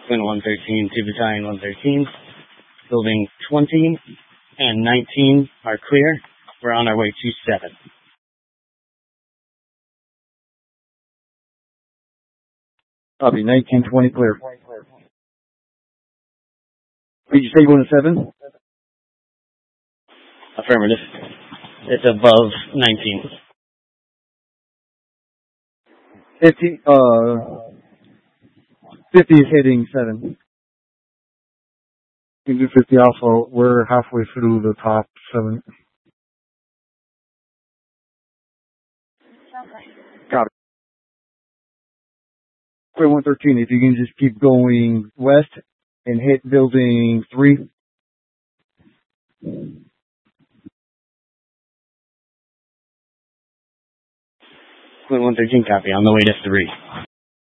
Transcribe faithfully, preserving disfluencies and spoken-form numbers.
Twin one thirteen to Battalion one thirteen. Building twenty and nineteen are clear. We're on our way to seven. Copy, nineteen, twenty clear. Did you say you going to seven? Affirmative. It's above nineteen. fifty, uh, fifty is hitting seven. You can do fifty alpha. We're halfway through the top seven. Copy. Twin one thirteen, if you can just keep going west and hit building three. Twin one thirteen, copy. On the way to three.